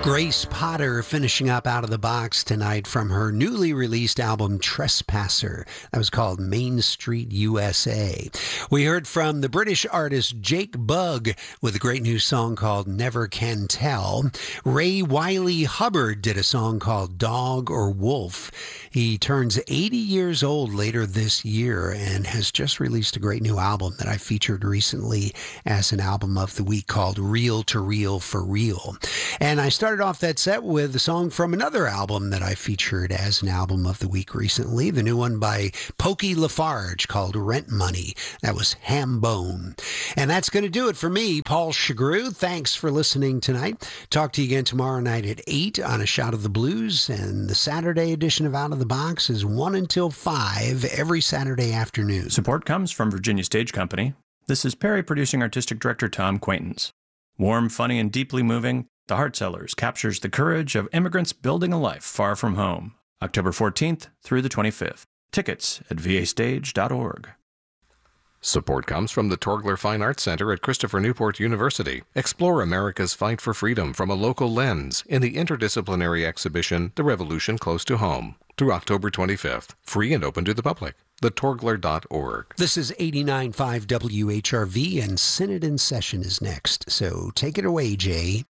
Grace Potter finishing up Out of the Box tonight from her newly released album Trespasser. That was called Main Street USA. We heard from the British artist Jake Bugg with a great new song called Never Can Tell. Ray Wiley Hubbard did a song called Dog or Wolf. He turns 80 years old later this year and has just released a great new album that I featured recently as an album of the week called Reel to Reel for Real. And I started off that set with a song from another album that I featured as an album of the week recently, the new one by Pokey Lafarge called Rent Money. That was Hambone. And that's going to do it for me, Paul Chagru. Thanks for listening tonight. Talk to you again tomorrow night at 8 on A Shot of the Blues, and the Saturday edition of Out of the Box is 1 until 5 every Saturday afternoon. Support comes from Virginia Stage Company. This is Perry Producing Artistic Director Tom Quaintance. Warm, funny, and deeply moving, The Heart Sellers captures the courage of immigrants building a life far from home. October 14th through the 25th. Tickets at vastage.org. Support comes from the Torgler Fine Arts Center at Christopher Newport University. Explore America's fight for freedom from a local lens in the interdisciplinary exhibition, The Revolution Close to Home, through October 25th. Free and open to the public. thetorgler.org. This is 89.5 WHRV, and Synod in Session is next. So take it away, Jay.